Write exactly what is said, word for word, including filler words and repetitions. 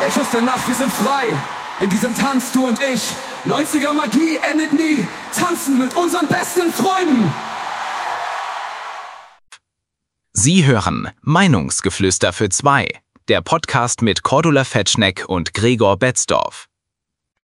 Echos der Nacht, wir sind frei. In diesem Tanz, du und ich. neunziger Magie endet nie. Tanzen mit unseren besten Freunden. Sie hören Meinungsgeflüster für zwei, der Podcast mit Cordula Fetschneck und Gregor Betzdorf.